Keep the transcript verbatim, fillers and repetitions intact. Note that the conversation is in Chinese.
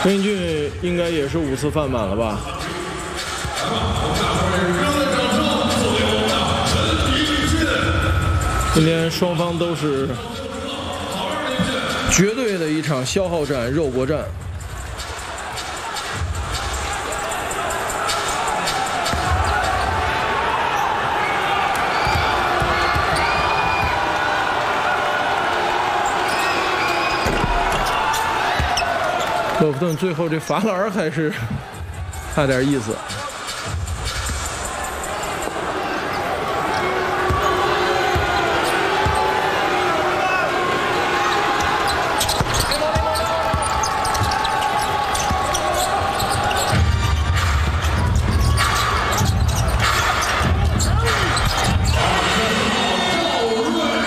陈英俊应该也是五次犯满了吧？今天双方都是绝对的一场消耗战、肉搏战。勒夫顿最后这罚篮还是差点意思。